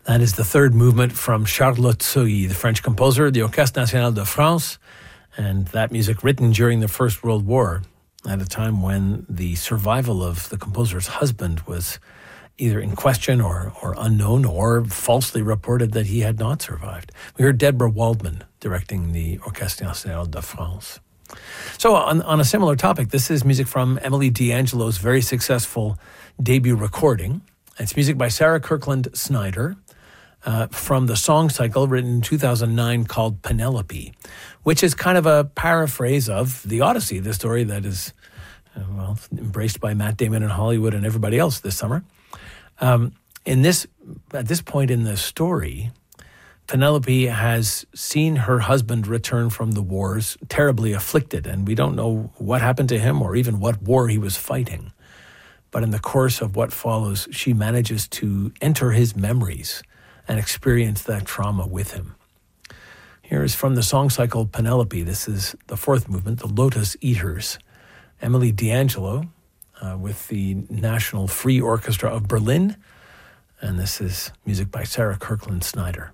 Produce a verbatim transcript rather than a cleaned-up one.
That is the third movement from Charlotte Sohi, the French composer, the Orchestre National de France, and that music written during the First World War, at a time when the survival of the composer's husband was either in question or, or unknown, or falsely reported that he had not survived. We heard Deborah Waldman directing the Orchestre National de France. So on, on a similar topic, this is music from Emily D'Angelo's very successful debut recording. It's music by Sarah Kirkland Snyder uh, from the song cycle written in two thousand nine called Penelope, which is kind of a paraphrase of the Odyssey, the story that is, uh, well, embraced by Matt Damon in Hollywood and everybody else this summer. Um, in this, at this point in the story, Penelope has seen her husband return from the wars terribly afflicted, and we don't know what happened to him or even what war he was fighting. But in the course of what follows, she manages to enter his memories and experience that trauma with him. Here is from the song cycle Penelope. This is the fourth movement, the Lotus Eaters. Emily D'Angelo uh, with the National Free Orchestra of Berlin. And this is music by Sarah Kirkland Snyder.